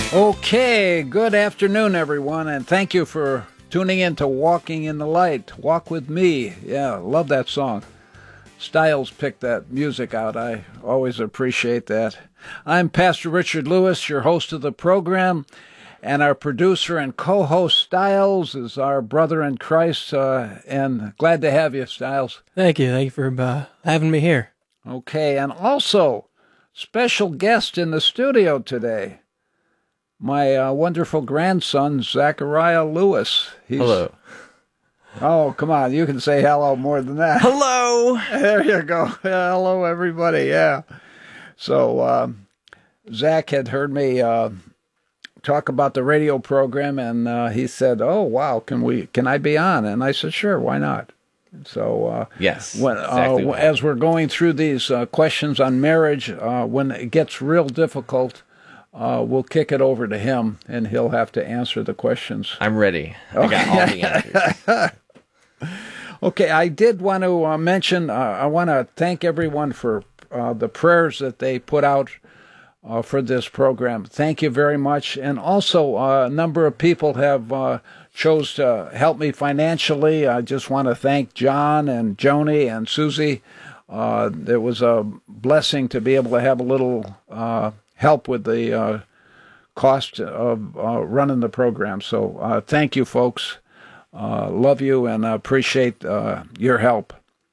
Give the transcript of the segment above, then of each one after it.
Okay, good afternoon, everyone, and thank you for tuning in to Walking in the Light. Walk with me. Yeah, love that song. Styles picked that music out. I always appreciate that. I'm Pastor Richard Lewis, your host of the program, and our producer and co-host Styles is our brother in Christ, and glad to have you, Styles. Thank you. Thank you for having me here. Okay, and also special guest in the studio today. My wonderful grandson, Zachariah Lewis. Hello. Oh, come on. You can say hello more than that. Hello. There you go. Hello, everybody. Yeah. So Zach had heard me talk about the radio program, and he said, "Oh, wow, can I be on?" And I said, "Sure, why not?" So yes, exactly as we're going through these questions on marriage, when it gets real difficult, we'll kick it over to him, and he'll have to answer the questions. I'm ready. I got all the answers. Okay, I did want to mention, I want to thank everyone for the prayers that they put out for this program. Thank you very much. And also, a number of people have chose to help me financially. I just want to thank John and Joni and Susie. It was a blessing to be able to have a little help with the cost of running the program. So thank you, folks. Love you and appreciate your help.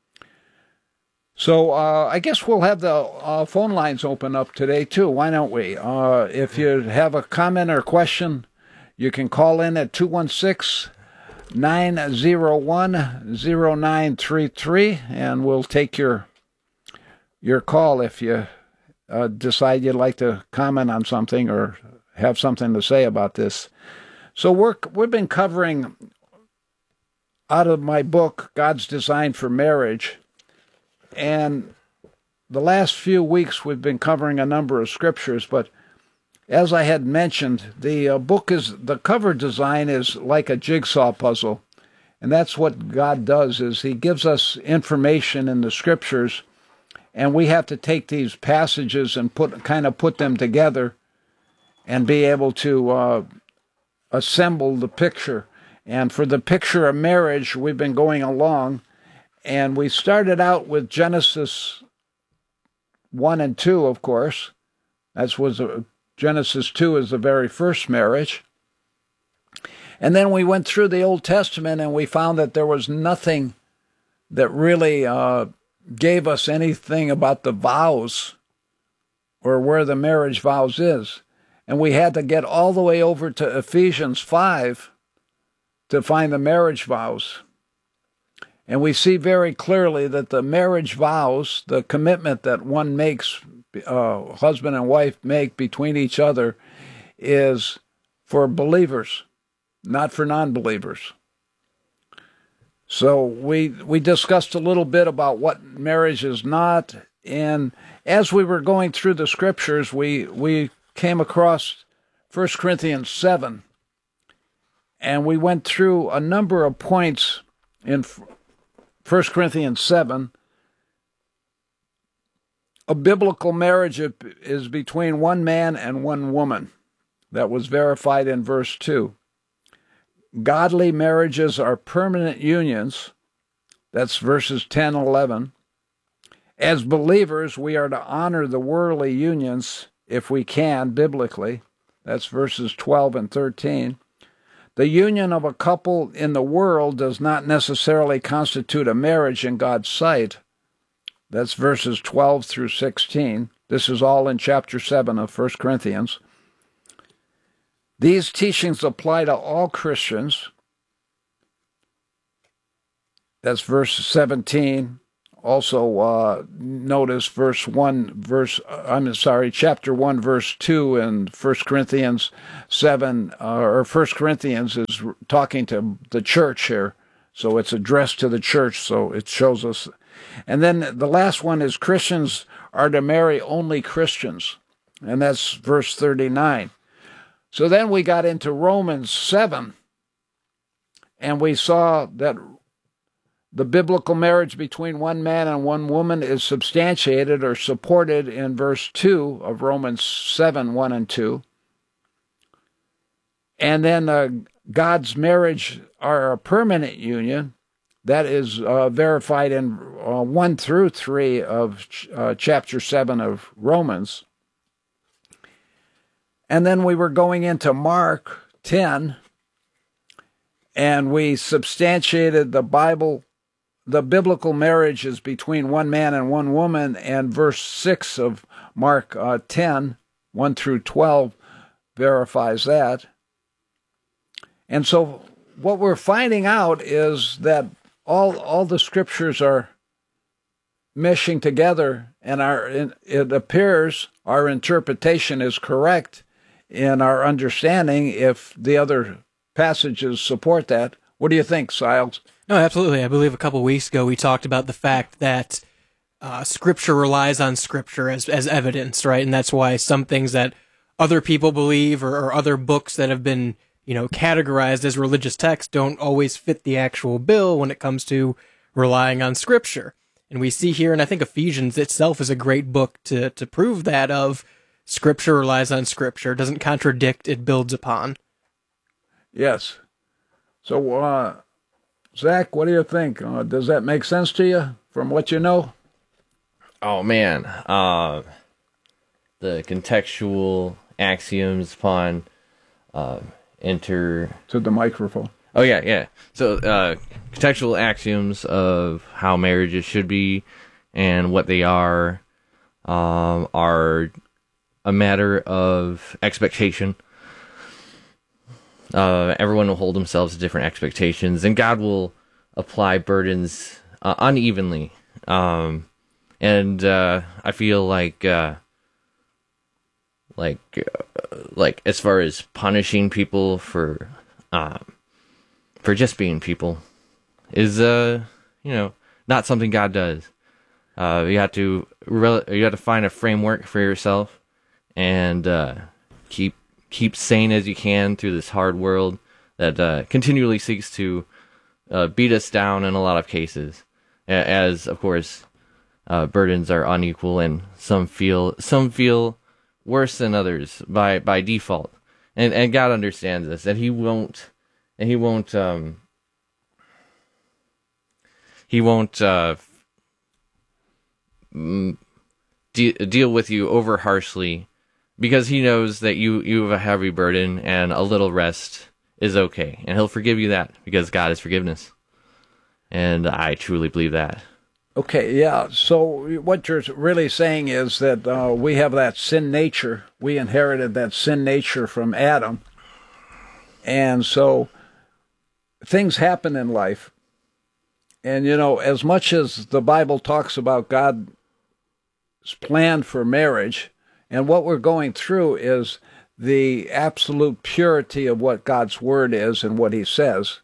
So I guess we'll have the phone lines open up today, too. Why don't we? If you have a comment or question, you can call in at 216-901-0933, and we'll take your call if you decide you'd like to comment on something or have something to say about this. So we've been covering out of my book, God's Design for Marriage, and the last few weeks we've been covering a number of scriptures, but as I had mentioned, the cover design is like a jigsaw puzzle, and that's what God does, is He gives us information in the scriptures, and we have to take these passages and put them together and be able to assemble the picture. And for the picture of marriage, we've been going along, and we started out with Genesis 1 and 2, of course. Genesis 2 is the very first marriage. And then we went through the Old Testament, and we found that there was nothing that really gave us anything about the vows or where the marriage vows is. And we had to get all the way over to Ephesians 5 to find the marriage vows. And we see very clearly that the marriage vows, the commitment that one makes, husband and wife make between each other, is for believers, not for non-believers. So we discussed a little bit about what marriage is not, and as we were going through the scriptures, we came across 1 Corinthians 7, and we went through a number of points in 1 Corinthians 7. A biblical marriage is between one man and one woman. That was verified in verse 2. Godly marriages are permanent unions. That's verses 10 and 11. As believers, we are to honor the worldly unions if we can, biblically. That's verses 12 and 13. The union of a couple in the world does not necessarily constitute a marriage in God's sight. That's verses 12 through 16. This is all in chapter 7 of 1 Corinthians. These teachings apply to all Christians. That's verse 17. Also, notice chapter 1, verse 2 in 1 Corinthians 7, or 1 Corinthians is talking to the church here. So it's addressed to the church, so it shows us. And then the last one is Christians are to marry only Christians, and that's verse 39. So then we got into Romans 7, and we saw that the biblical marriage between one man and one woman is substantiated or supported in verse 2 of Romans 7, 1 and 2. And then God's marriage are a permanent union. That is verified in 1 through 3 of chapter 7 of Romans. And then we were going into Mark 10, and we substantiated the biblical marriages between one man and one woman, and verse 6 of Mark 10, 1 through 12, verifies that. And so what we're finding out is that all the scriptures are meshing together, and it appears our interpretation is correct in our understanding if the other passages support that. What do you think, Siles? No, absolutely. I believe a couple weeks ago we talked about the fact that Scripture relies on Scripture as evidence, right? And that's why some things that other people believe or other books that have been, categorized as religious texts don't always fit the actual bill when it comes to relying on Scripture. And we see here, and I think Ephesians itself is a great book to prove that of Scripture relies on Scripture, doesn't contradict, it builds upon. Yes. So, Zach, what do you think? Does that make sense to you from what you know? Oh, man. The contextual axioms upon To the microphone. Oh, yeah. So, contextual axioms of how marriages should be and what they are a matter of expectation. Everyone will hold themselves to different expectations, and God will apply burdens unevenly. And I feel like as far as punishing people for just being people is not something God does. You have to find a framework for yourself and keep sane as you can through this hard world that continually seeks to beat us down in a lot of cases. As of course, burdens are unequal, and some feel worse than others by default. And God understands this, and He won't deal with you over harshly, because He knows that you have a heavy burden and a little rest is okay. And He'll forgive you that, because God is forgiveness. And I truly believe that. Okay, yeah. So what you're really saying is that we have that sin nature. We inherited that sin nature from Adam. And so things happen in life. And, as much as the Bible talks about God's plan for marriage, and what we're going through is the absolute purity of what God's Word is and what He says.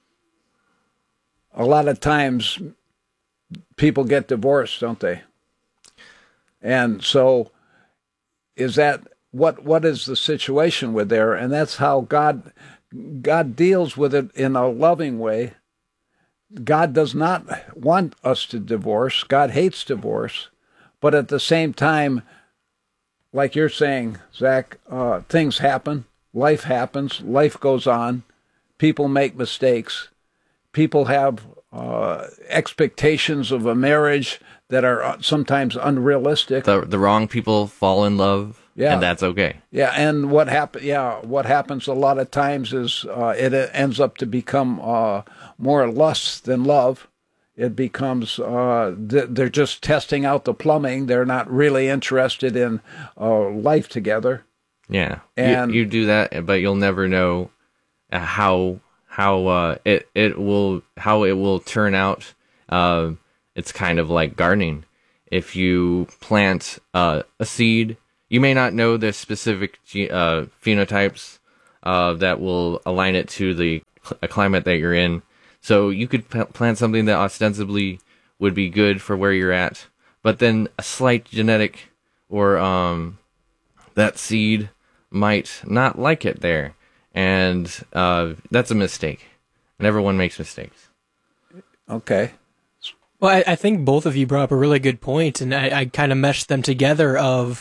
A lot of times people get divorced, don't they? And so is that what is the situation with there? And that's how God deals with it in a loving way. God does not want us to divorce. God hates divorce. But at the same time, like you're saying, Zach, things happen. Life happens. Life goes on. People make mistakes. People have expectations of a marriage that are sometimes unrealistic. The wrong people fall in love, and that's okay. Yeah, and what happens a lot of times is it ends up to become more lust than love. It becomes they're just testing out the plumbing. They're not really interested in life together. Yeah, and you do that, but you'll never know how it will turn out. It's kind of like gardening. If you plant a seed, you may not know the specific phenotypes that will align it to the climate that you're in. So you could plant something that ostensibly would be good for where you're at, but then a slight genetic or that seed might not like it there. And that's a mistake. And everyone makes mistakes. Okay. Well, I think both of you brought up a really good point, and I kind of meshed them together of,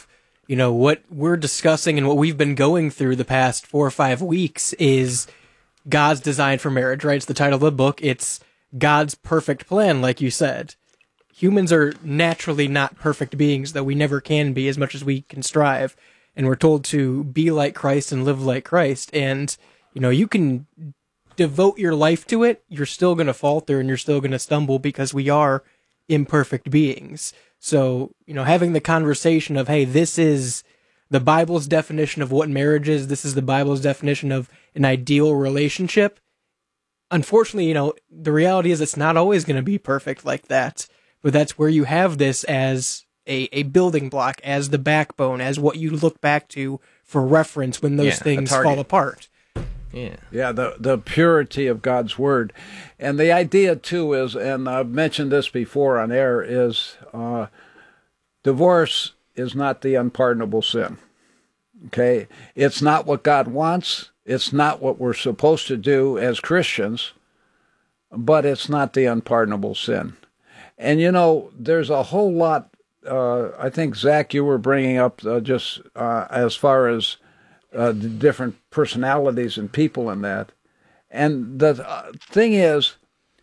you know, what we're discussing and what we've been going through the past 4 or 5 weeks is God's design for marriage, right? It's the title of the book. It's God's perfect plan, like you said. Humans are naturally not perfect beings, though we never can be as much as we can strive. And we're told to be like Christ and live like Christ. And, you know, you can devote your life to it. You're still going to falter and you're still going to stumble because we are imperfect beings. So, you know, having the conversation of, hey, this is the Bible's definition of what marriage is. This is the Bible's definition of an ideal relationship. Unfortunately, you know, the reality is it's not always going to be perfect like that. But that's where you have this as a building block, as the backbone, as what you look back to for reference when those things fall apart. Yeah, the purity of God's Word. And the idea, too, is, and I've mentioned this before on air, is divorce is not the unpardonable sin. Okay? It's not what God wants. It's not what we're supposed to do as Christians, but it's not the unpardonable sin. And, you know, there's a whole lot, I think, Zach, you were bringing up just as far as the different personalities and people in that. And the thing is,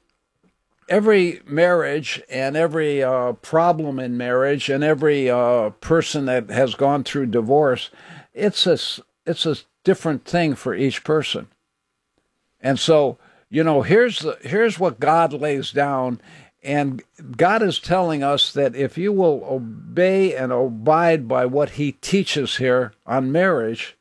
every marriage and every problem in marriage and every person that has gone through divorce, it's a different thing for each person. And so, you know, here's what God lays down. And God is telling us that if you will obey and abide by what he teaches here on marriage,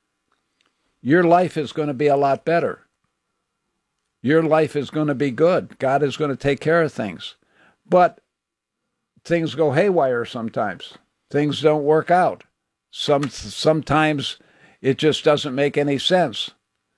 your life is going to be a lot better. Your life is going to be good. God is going to take care of things. But things go haywire sometimes. Things don't work out. Sometimes it just doesn't make any sense.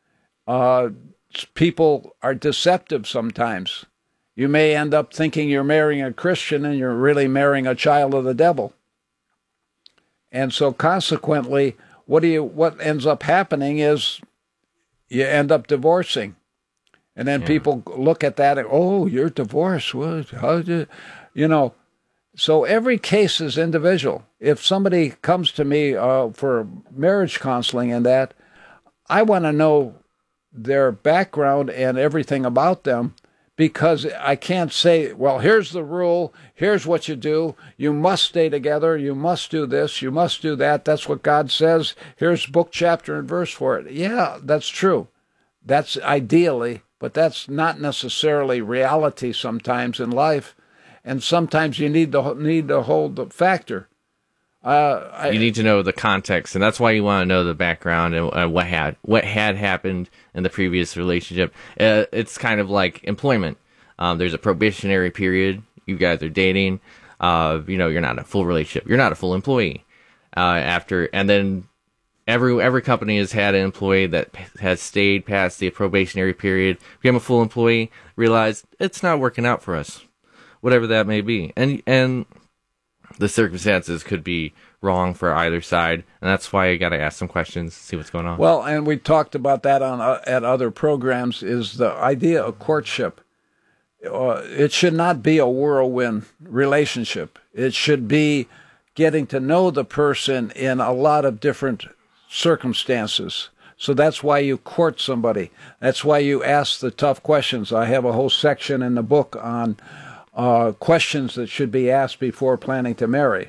People are deceptive sometimes. You may end up thinking you're marrying a Christian and you're really marrying a child of the devil. And so consequently, what ends up happening is you end up divorcing. And then people look at that and, oh, you're divorced. What? How did you know? So every case is individual. If somebody comes to me for marriage counseling and that, I want to know their background and everything about them, because I can't say, well, here's the rule, here's what you do, you must stay together, you must do this, you must do that, that's what God says, here's book, chapter, and verse for it. Yeah, that's true. That's ideally, but that's not necessarily reality sometimes in life, and sometimes you need to hold the factor. You need to know the context, and that's why you want to know the background and what had happened in the previous relationship. It's kind of like employment. There's a probationary period. You guys are dating. You're not a full relationship. You're not a full employee. And then every company has had an employee that has stayed past the probationary period, became a full employee, realized it's not working out for us, whatever that may be, and the circumstances could be wrong for either side, and that's why you got to ask some questions, see what's going on. Well, and we talked about that at other programs, is the idea of courtship. It should not be a whirlwind relationship. It should be getting to know the person in a lot of different circumstances. So that's why you court somebody. That's why you ask the tough questions. I have a whole section in the book on questions that should be asked before planning to marry,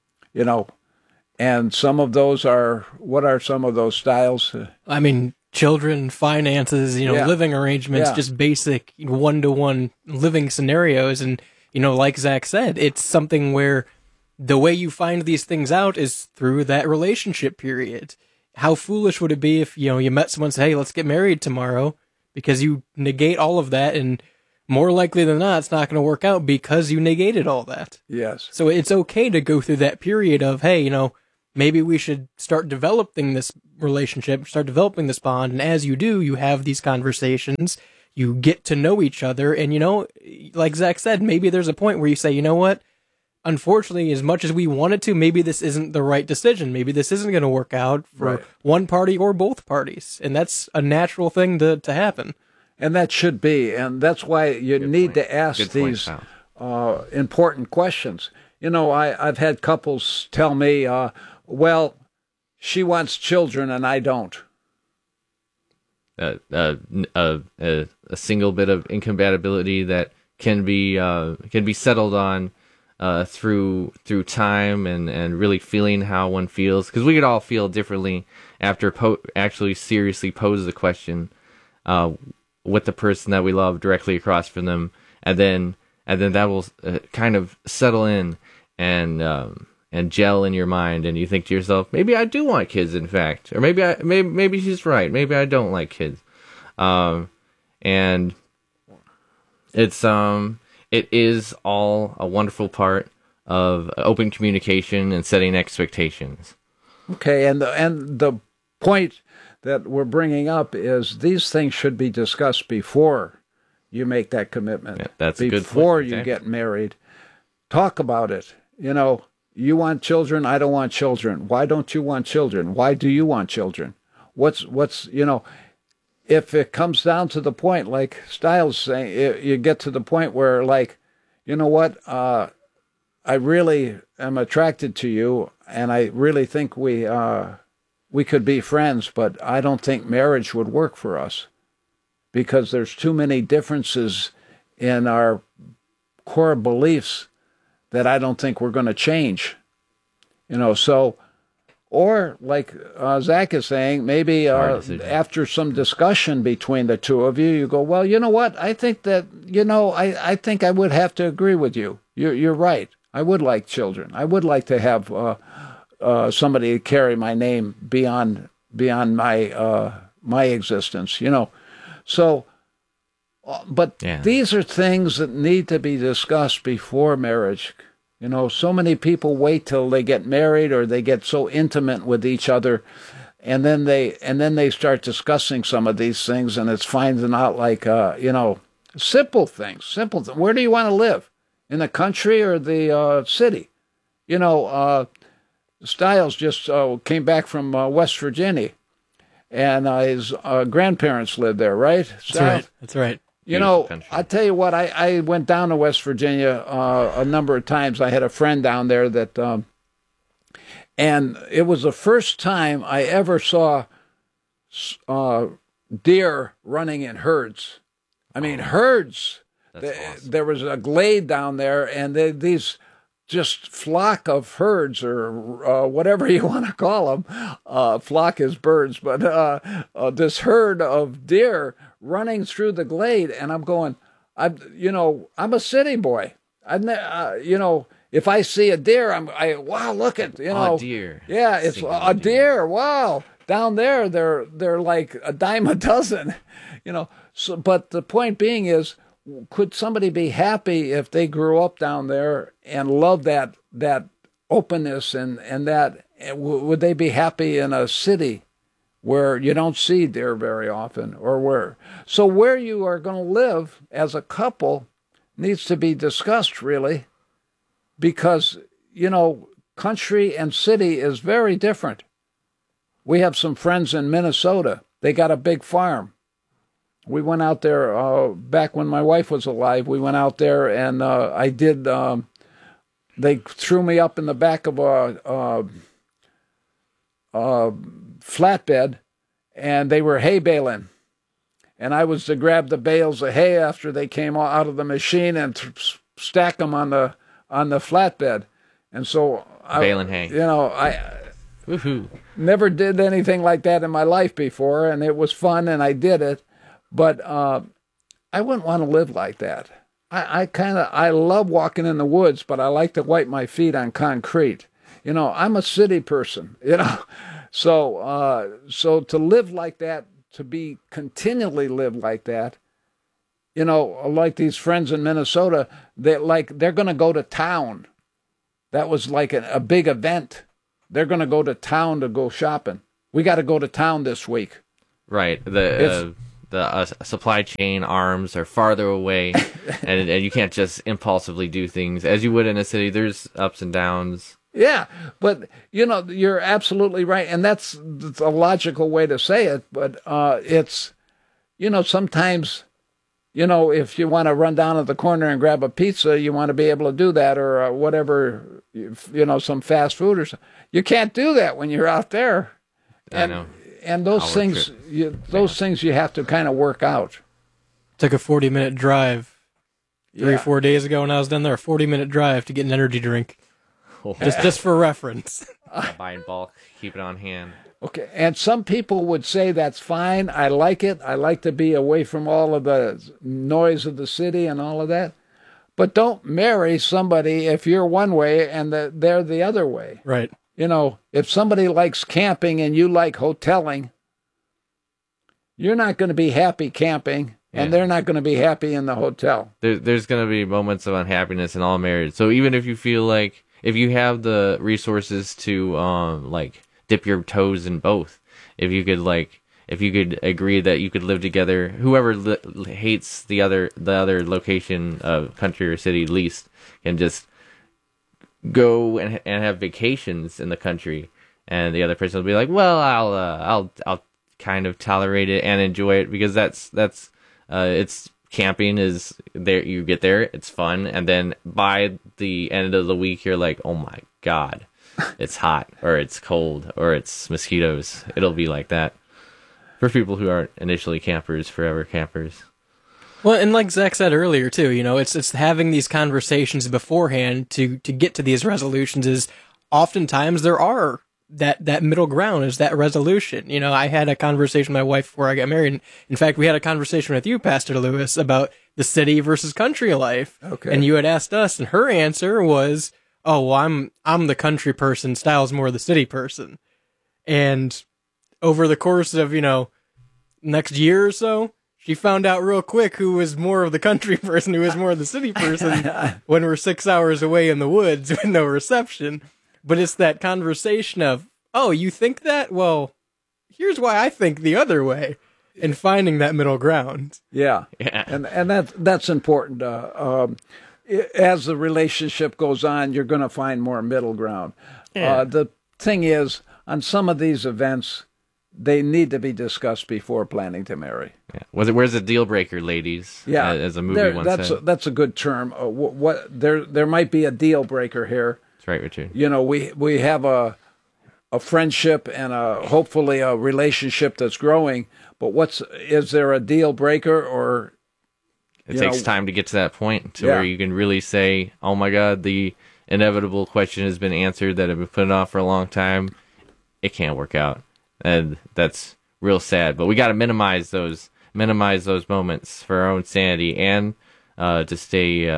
and some of those are, what are some of those styles? I mean, children, finances, living arrangements, just basic one-to-one living scenarios. And, like Zach said, it's something where the way you find these things out is through that relationship period. How foolish would it be if, you met someone and said, hey, let's get married tomorrow, because you negate all of that, and more likely than not, it's not going to work out because you negated all that. Yes. So it's okay to go through that period of, hey, maybe we should start developing this relationship, start developing this bond. And as you do, you have these conversations, you get to know each other. And, like Zach said, maybe there's a point where you say, you know what? Unfortunately, as much as we wanted to, maybe this isn't the right decision. Maybe this isn't going to work out for one party or both parties. And that's a natural thing to happen. And that should be, and that's why you need to ask these important questions. I've had couples tell me, well, she wants children and I don't. A single bit of incompatibility that can be settled on through time and really feeling how one feels, because we could all feel differently after actually seriously pose the question with the person that we love directly across from them, and then that will kind of settle in and gel in your mind, and you think to yourself, maybe I do want kids, in fact, or maybe she's right, maybe I don't like kids, and it is all a wonderful part of open communication and setting expectations. Okay, and the point that we're bringing up is these things should be discussed before you make that commitment. Yeah, that's a good point. Before you get married. Talk about it. You want children, I don't want children. Why don't you want children? Why do you want children? What's if it comes down to the point, like Stiles saying, you get to the point where, like, you know what, I really am attracted to you, and I really think we could be friends, but I don't think marriage would work for us because there's too many differences in our core beliefs that I don't think we're going to change. So, or like Zach is saying, maybe after some discussion between the two of you, you go, well, you know what? I think that, I think I would have to agree with you. You're right. I would like children. I would like to have somebody carry my name beyond my existence, So, but these are things that need to be discussed before marriage. So many people wait till they get married or they get so intimate with each other, and then they start discussing some of these things, and it's finding out, like, simple things. Where do you want to live? In the country or the city? Stiles just came back from West Virginia, and his grandparents lived there, right? That's right. I tell you what, I went down to West Virginia a number of times. I had a friend down there that, and it was the first time I ever saw deer running in herds. I mean, herds. Awesome. There was a glade down there, and these just flock of herds, or whatever you want to call them. Flock is birds, but this herd of deer running through the glade, and I'm going, I'm a city boy. If I see a deer, wow, look at, deer. Yeah, it's a deer. Wow. Down there, they're like a dime a dozen, So, but the point being is, could somebody be happy if they grew up down there and loved that openness and that? Would they be happy in a city where you don't see deer very often, or where you are going to live as a couple needs to be discussed, really, because country and city is very different. We have some friends in Minnesota. They got a big farm. We went out there back when my wife was alive. We went out there, and I did. They threw me up in the back of a flatbed, and they were hay baling, and I was to grab the bales of hay after they came out of the machine and stack them on the flatbed, and so baling hay. I Woohoo. Never did anything like that in my life before, and it was fun, and I did it. But I wouldn't want to live like that. I love walking in the woods, but I like to wipe my feet on concrete. I'm a city person, So to live like that, to be continually live like that, like these friends in Minnesota, they're going to go to town. That was like a big event. They're going to go to town to go shopping. We got to go to town this week. Right. The supply chain arms are farther away, and you can't just impulsively do things as you would in a city. There's ups and downs. Yeah, but you're absolutely right, and that's a logical way to say it. But it's sometimes you know, if you want to run down to the corner and grab a pizza, you want to be able to do that, or whatever, you know, some fast food or something. You can't do that when you're out there. I know. And those things, things you have to kind of work out. Took a 40-minute drive 3-4 days ago when I was down there. A 40-minute drive to get an energy drink, just for reference. Buy in bulk, keep it on hand. Okay, and some people would say that's fine. I like it. I like to be away from all of the noise of the city and all of that. But don't marry somebody if you're one way and they're the other way. Right. You know, if somebody likes camping and you like hoteling, you're not going to be happy camping, and they're not going to be happy in the hotel. There's going to be moments of unhappiness in all marriage. So even if you feel like, if you have the resources to like dip your toes in both, if you could agree that you could live together, whoever hates the other location of country or city least can just go and have vacations in the country, and the other person will be like, well, I'll kind of tolerate it and enjoy it, because that's it's camping is there. You get there, it's fun, and then by the end of the week, you're like, oh my God, it's hot, or it's cold, or it's mosquitoes. It'll be like that for people who aren't initially campers, forever campers. Well, and like Zach said earlier too, you know, it's having these conversations beforehand to get to these resolutions. Is oftentimes there are that middle ground is that resolution. You know, I had a conversation with my wife before I got married. In fact, we had a conversation with you, Pastor Lewis, about the city versus country life. Okay. And you had asked us, and her answer was, "Oh, well, I'm the country person. Style's more the city person." And over the course of, you know, next year or so, she found out real quick who was more of the country person, who was more of the city person when we're 6 hours away in the woods with no reception. But it's that conversation of, oh, you think that? Well, here's why I think the other way, and finding that middle ground. Yeah. And that's important. As the relationship goes on, you're going to find more middle ground. Yeah. The thing is, on some of these events, they need to be discussed before planning to marry. Yeah. Where's the deal breaker, ladies? Yeah, as a movie once said. That's a good term. There might be a deal breaker here. That's right, Richard. You know, we have a friendship and hopefully a relationship that's growing. But is there a deal breaker, or it takes time to get to that point to where you can really say, "Oh my God, the inevitable question has been answered that I've been putting off for a long time. It can't work out." And that's real sad. But we got to minimize those moments for our own sanity and to stay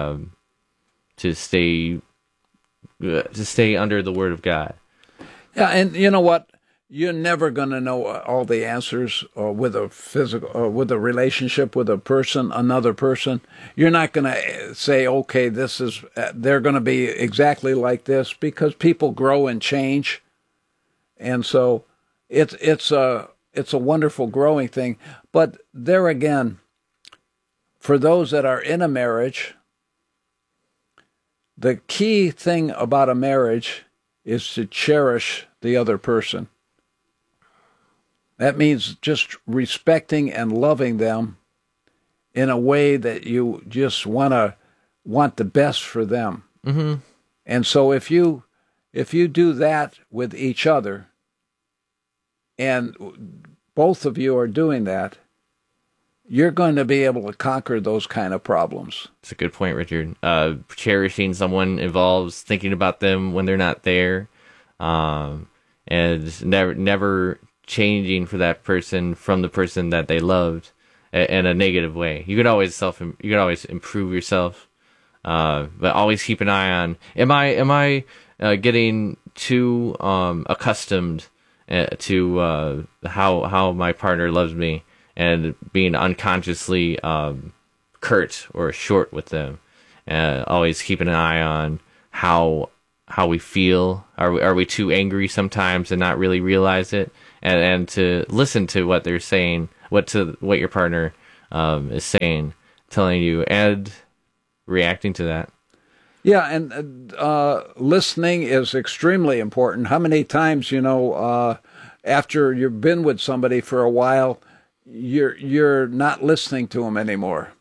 under the Word of God. Yeah, and you know what? You're never going to know all the answers with a relationship with another person. You're not going to say, okay, they're going to be exactly like this, because people grow and change, and so it's a wonderful growing thing. But there again, for those that are in a marriage, the key thing about a marriage is to cherish the other person. That means just respecting and loving them in a way that you just want the best for them. Mm-hmm. And so if you do that with each other, and both of you are doing that, you're going to be able to conquer those kind of problems. It's a good point, Richard. Cherishing someone involves thinking about them when they're not there, and never changing for that person from the person that they loved in a negative way. You could always improve yourself, but always keep an eye on, am I getting too accustomed to how my partner loves me, and being unconsciously curt or short with them. Always keeping an eye on how we feel. Are we too angry sometimes and not really realize it? And to listen to what they're saying, what your partner is saying, telling you, and reacting to that. Yeah, and listening is extremely important. How many times, after you've been with somebody for a while, you're not listening to them anymore.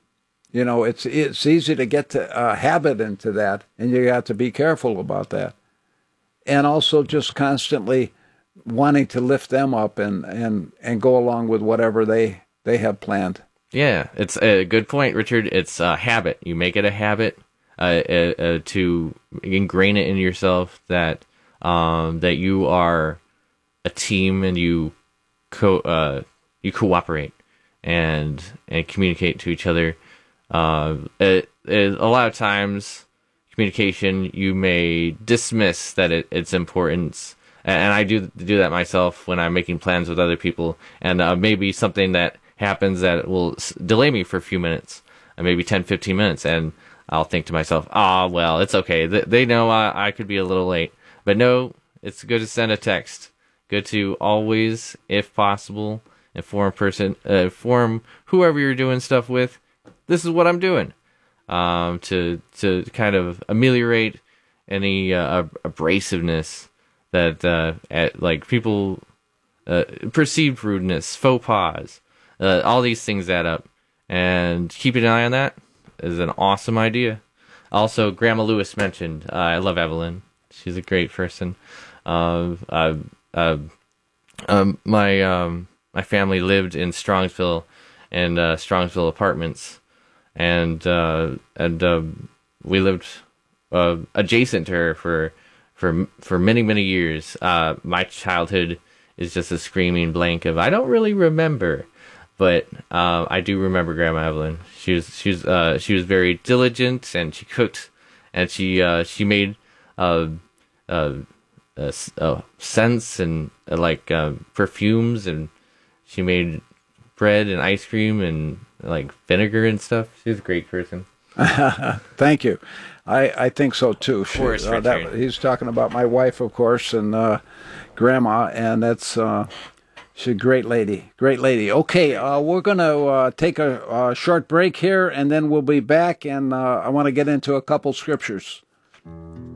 You know, it's easy to get to habit into that, and you got to be careful about that. And also just constantly wanting to lift them up and go along with whatever they have planned. Yeah, it's a good point, Richard. It's a habit. You make it a habit to ingrain it in yourself that that you are a team and you cooperate and communicate to each other. A lot of times, communication, you may dismiss that its importance, and I do that myself when I'm making plans with other people, and maybe something that happens that will delay me for a few minutes, maybe 10, 15 minutes, and I'll think to myself, well, it's okay. They know I could be a little late. But no, it's good to send a text. Good to always, if possible, inform whoever you're doing stuff with, this is what I'm doing, to kind of ameliorate any abrasiveness that like people perceived rudeness, faux pas, all these things add up, and keeping an eye on that is an awesome idea. Also, Grandma Lewis mentioned, I love Evelyn. She's a great person. My family lived in Strongsville and Strongsville Apartments, and we lived adjacent to her for many years. My childhood is just a screaming blank of I don't really remember. But I do remember Grandma Evelyn. She was very diligent, and she cooked, and she made scents and like perfumes, and she made bread and ice cream and like vinegar and stuff. She was a great person. Thank you. I think so too. Of course, he's talking about my wife, of course, and Grandma, and that's. She's a great lady. Great lady. Okay, we're going to take a short break here, and then we'll be back, and I want to get into a couple scriptures.